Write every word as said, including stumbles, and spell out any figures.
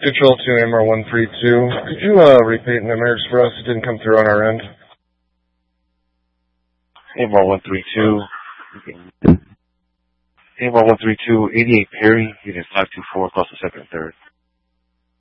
Control two, A M R one three two. Could you uh, repeat the numbers for us? It didn't come through on our end. A M R one three two. A M R one three two, eighty-eight Perry, unit five two four, across the second and third.